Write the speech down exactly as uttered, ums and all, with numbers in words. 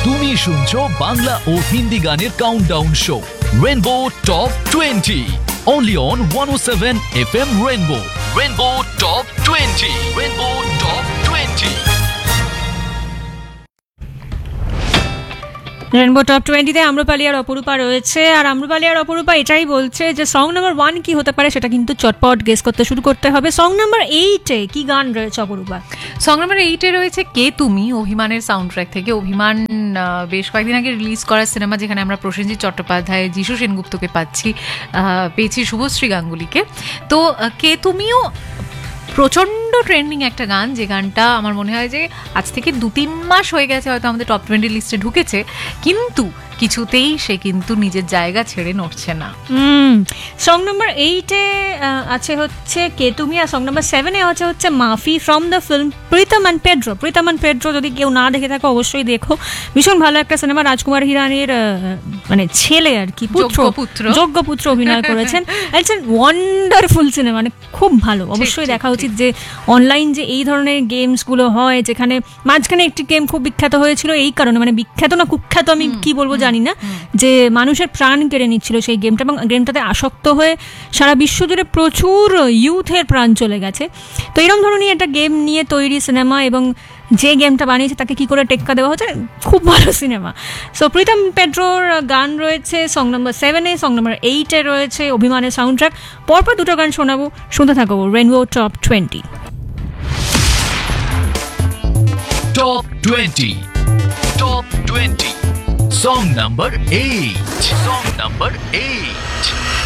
তুমি শুনছো বাংলা ও হিন্দি গানের countdown show rainbow top twenty only on one oh seven F M Rainbow. Rainbow Top twenty. Rainbow Top twenty. Rainbow top টোয়েন্টিতে আম্রপালি আর অপরূপা রয়েছে, আর আম্রপালি আর অপরূপা এটাই বলছে যে সং নাম্বার ওয়ান কি হতে পারে সেটা কিন্তু চটপট গেস করতে শুরু করতে হবে। সং নাম্বার এইটে কি গান রয়েছে অপরূপা? সং নাম্বার এইটে রয়েছে কে তুমি, অভিমানের সাউন্ড ট্র্যাক থেকে। অভিমান বেশ কয়েকদিন আগে রিলিজ করা সিনেমা, যেখানে আমরা প্রসেনজিৎ চট্টোপাধ্যায়, যিশু সেনগুপ্তকে পাচ্ছি, পেয়েছি শুভশ্রী গাঙ্গুলিকে। তো কে তুমিও প্রচণ্ড ট্রেন্ডিং একটা গান, যে গানটা আমার মনে হয় যে আজ থেকে দু তিন মাস হয়ে গেছে হয়তো আমাদের টপ টোয়েন্টি লিস্টে ঢুকেছে, কিন্তু কিছুতেই সে কিন্তু নিজের জায়গা ছেড়ে নড়ছে না। সং নাম্বার এইটে আছে হচ্ছে কে তুমি, আর সং নাম্বার সেভেনে আছে হচ্ছে মাফি from the film Pritam and Pedro. Pritam and Pedro যদি কেউ না দেখে থাকো অবশ্যই দেখো, ভীষণ ভালো একটা সিনেমা। রাজকুমার হিরানির মানে ছেলে আর কি, পুত্র যোগ্য পুত্র অভিনয় করেছেন। ইটস এ ওয়ান্ডারফুল সিনেমা, মানে খুব ভালো, অবশ্যই দেখা উচিত। যে অনলাইন যে এই ধরনের গেমসগুলো হয়, যেখানে মাঝখানে একটি গেম খুব বিখ্যাত হয়েছিল এই কারণে, মানে বিখ্যাত না কুখ্যাত আমি কি বলবো জানি না, যে মানুষের প্রাণ কেড়ে নিচ্ছিল সেই গেমটা, এবং গেমটাতে আসক্ত হয়ে সারা বিশ্ব জুড়ে প্রচুর ইউথের প্রাণ চলে গেছে। তো এরকম ধরনের একটা গেম নিয়ে তৈরি সিনেমা, এবং যে গেমটা বানিয়েছে তাকে কি করে টেক্কা দেওয়া হচ্ছে, খুব ভালো সিনেমা। সো প্রীতম পেড্রোর গান রয়েছে সং নাম্বার সেভেনে, সং নাম্বার এইটে রয়েছে অভিমানের সাউন্ড ট্র্যাক। পরপর দুটো গান শোনাবো, শুনতে থাকবো rainbow top twenty. Top twenty. Top twenty. Song number eight. Song number eight.